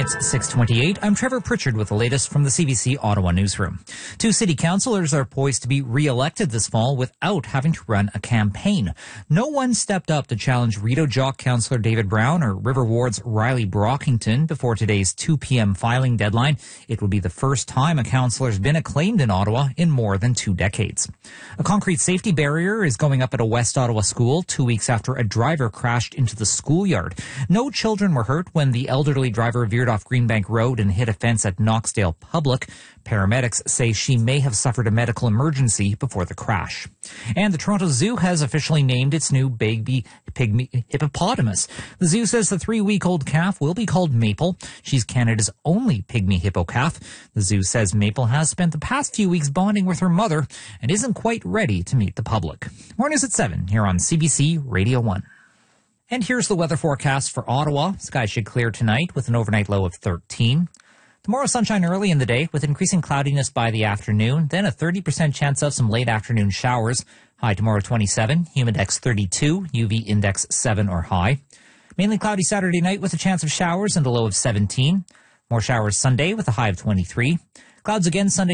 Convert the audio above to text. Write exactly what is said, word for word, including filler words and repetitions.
It's six twenty-eight. I'm Trevor Pritchard with the latest from the C B C Ottawa newsroom. Two city councillors are poised to be re-elected this fall without having to run a campaign. No one stepped up to challenge Rideau Jock councillor David Brown or River Ward's Riley Brockington before today's two p.m. filing deadline. It will be the first time a councillor's been acclaimed in Ottawa in more than two decades. A concrete safety barrier is going up at a West Ottawa school two weeks after a driver crashed into the schoolyard. No children were hurt when the elderly driver veered off Greenbank Road and hit a fence at Knoxdale Public. Paramedics say she may have suffered a medical emergency before the crash. And the Toronto Zoo has officially named its new baby pygmy hippopotamus. The zoo says the three-week-old calf will be called Maple. She's Canada's only pygmy hippo calf. The zoo says Maple has spent the past few weeks bonding with her mother and isn't quite ready to meet the public. More news at seven here on C B C Radio one. And here's the weather forecast for Ottawa. Skies should clear tonight with an overnight low of thirteen. Tomorrow, sunshine early in the day with increasing cloudiness by the afternoon, then a thirty percent chance of some late afternoon showers. High tomorrow twenty-seven, humidex thirty-two, U V index seven or high. Mainly cloudy Saturday night with a chance of showers and a low of seventeen. More showers Sunday with a high of twenty-three. Clouds again Sunday